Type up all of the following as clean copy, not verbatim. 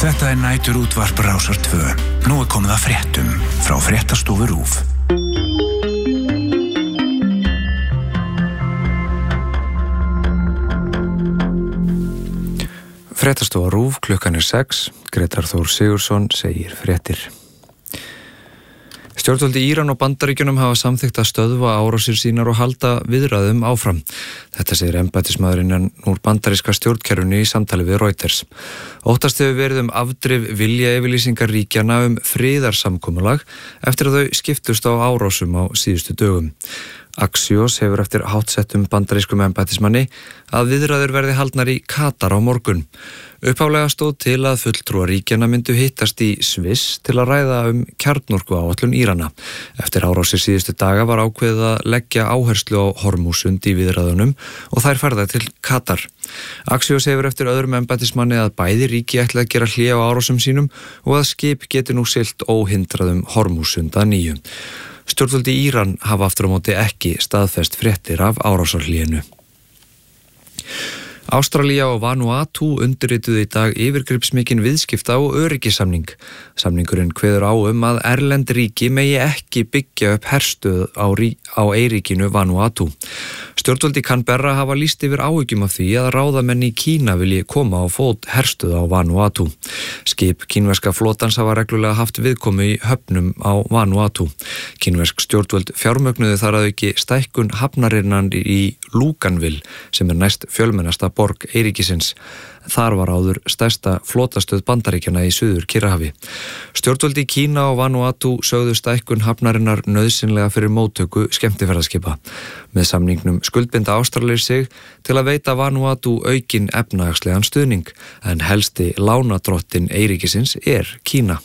Þetta nætur útvarp Rásar 2. Nú komið að fréttum frá Fréttastofu RÚV. Fréttastofa RÚV, klukkan 6. Grétar Þór Sigurðsson segir fréttir. Stjórnvöld í Íran og Bandaríkjunum hafa samþykkt að stöðva árásir sínar og halda viðræðum áfram. Þetta segir embættismaðurinn úr bandaríska stjórnkerfinu í samtali við Reuters. Óttast hefur verið afdrif viljayfirlýsingar ríkjanna friðarsamkomulag eftir að þau skiptust á árásum á síðustu dögum. Axios hefur eftir háttsettum bandarískum embættismanni að viðræður verði haldnar í Katar á morgun. Upphaflega stóð til að fulltrúar ríkjanna myndu hittast í Sviss til að ræða kjarnorkuáætlun Írana. Eftir árásir síðustu daga var ákveðið að leggja áherslu á Hormúsund í viðræðunum og þær ferða til Katar. Axios hefur eftir öðrum embættismanni að bæði ríki ætla að gera hlé á árásum sínum og að skip geti nú siglt óhindrað Hormúsund að nýju. Stjórnvöld í Íran hafa aftur á móti ekki staðfest fréttir af árásarhléinu. Ástralía og Vanuatu undirrituðu í dag yfirgripsmikinn viðskipta og öryggissamning. Samningurinn kveður á að erlend ríki megi ekki byggja upp herstöð á eyríkinu Vanuatu. Stjórnvöld í Canberra hafa lýst yfir áhyggjum af því að ráðamenn í Kína vilji koma á fót herstöð á Vanuatu. Skip kínverska flotans hafa reglulega haft viðkomu í höfnum á Vanuatu. Kínversk stjórnvöld fjármögnuðu þar að auki stækkun hafnarinnar í Luganville sem næst fjölmennasta borg eyríkisins. Þar var áður stærsta flotastöð Bandaríkjanna í Suður-Kyrrahafi. Stjórnvöld í Kína og Vanuatu sögðu stækkun hafnarinnar nauðsynlega fyrir móttöku skemmtiferðaskipa. Með samningnum skuldbinda Ástralir sig til að veita Vanuatu aukinn efnahagslegan stuðning, en helsti lánadrottinn eyríkisins Kína.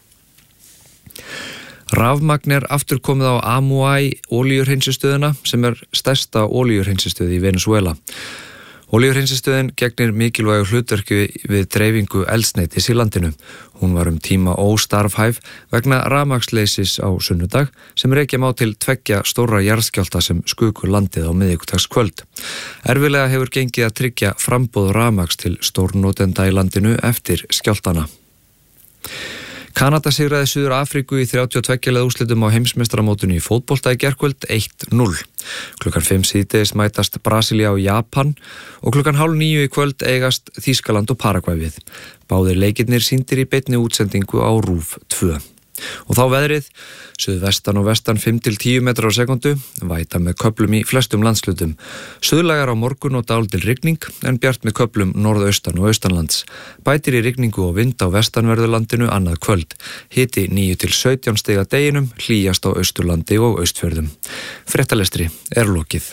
Rafmagn aftur komið á Amuay olíuhreinsistöðina sem stærsta olíuhreinsistöð í Venezuela. Olíuhreinsistöðin gegnir mikilvægu hlutverki við dreifingu eldsneytis í landinu. Hún var tíma óstarfhæf vegna rafmagnsleysis á sunnudag sem rekja má til 2 stórra jarðskjálfta sem skuku landið á miðvikudagskvöld. Erfiðlega hefur gengið að tryggja framboð rafmagns til stórnotenda í landinu eftir skjálftana. Kanada sigraði Suður Afríku í 32 liða úrslitum á heimsmeistaramótinu í fótbolta í gærkvöld 1-0. Klukkan 5 síðdegis mætast Brasilía og Japan og klukkan 8:30 í kvöld eigast Þýskaland og Paragvæ við. Báðir leikirnir sýndir í beinni útsendingu á RÚV 2. Og þá veðrið, suðvestan og vestan 5-10 metrar á sekundu, væta með köflum í flestum landslutum. Suðlægar á morgun og dálítil rigning, en bjart með köflum norðaustan og austanlands. Bætir í rigningu og vind á vestanverðu landinu annað kvöld. Hiti 9-17 stig að deginum, hlýjast á austurlandi og austfjörðum. Fréttalestri lokið.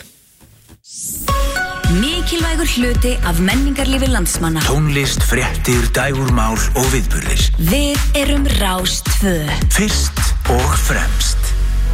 Mikilvægur hluti af menningarlífi landsmanna. Tónlist, fréttir, dægurmál og viðburðir. Við erum Rás 2. Fyrst og fremst.